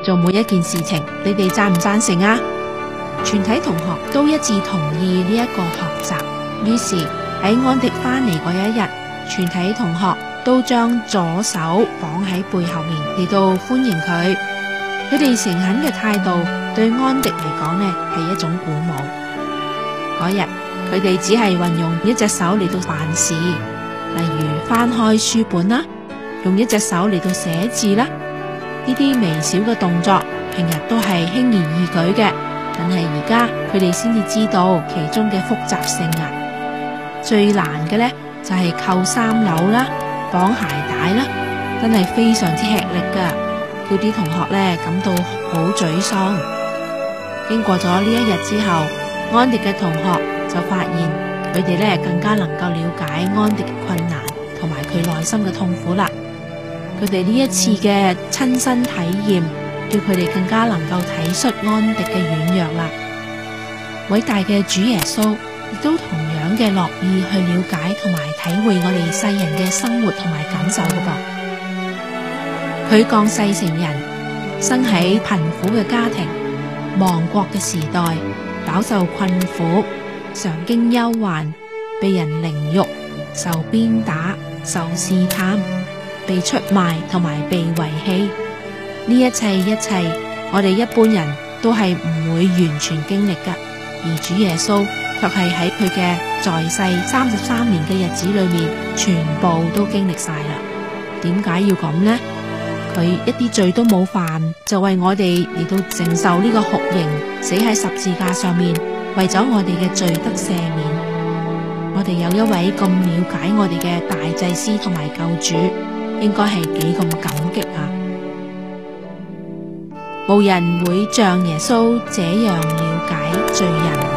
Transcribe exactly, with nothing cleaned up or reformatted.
做每一件事情，你哋贊唔贊成啊？全體同學都一致同意呢一個學習，於是喺安迪返嚟嗰一日，全體同學都將左手綁喺背後面嚟到歡迎佢。佢哋誠懇嘅態度對安迪嚟講呢係一種鼓舞。嗰日佢哋只係運用一隻手嚟到辦事，例如翻開書本啦，用一隻手嚟到寫字啦。呢啲微小嘅動作平日都係輕而易舉嘅，但係而家佢哋先至知道其中嘅複雜性啊！最難嘅呢就係扣衫紐啦、綁鞋帶啦，真係非常之吃力噶，叫啲同學呢感到好沮喪。經過咗呢一日之後，安迪嘅同學就發現佢哋呢更加能夠了解安迪嘅困難同埋佢內心嘅痛苦啦。佢哋呢一次嘅親身體驗，叫佢哋更加能夠體恤安迪嘅軟弱啦。偉大嘅主耶穌亦都同樣嘅樂意去了解同埋體會我哋世人嘅生活同埋感受噶噃。佢降世成人，生喺貧苦嘅家庭、亡國嘅時代，飽受困苦，常經憂患，被人凌辱，受鞭打，受試探，被出賣同埋被遺棄。呢一切一切，我哋一般人都係唔會完全經歷噶，而主耶穌卻係喺佢嘅在世三十三年嘅日子裏面，全部都經歷晒啦。點解要咁呢？佢一啲罪都冇犯，就為我哋嚟到承受呢個酷刑，死喺十字架上面，為咗我哋嘅罪得赦免。我哋有一位咁了解我哋嘅大祭司同埋救主，應該係幾咁感激啊！無人會像耶穌這樣了解罪人。